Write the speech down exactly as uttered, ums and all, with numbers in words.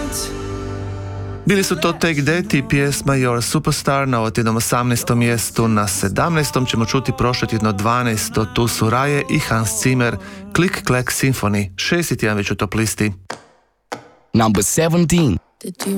Bili su to Take That i pjesma You're a Superstar na ovo tjednom osamnaestom mjestu. Na sedamnaestom ćemo čuti prošle tjedno dvanaesto. Tu su Raje i Hans Zimmer, Click Clack Symphony. Šesti tjedan već u top listi. Number seventeen. Did you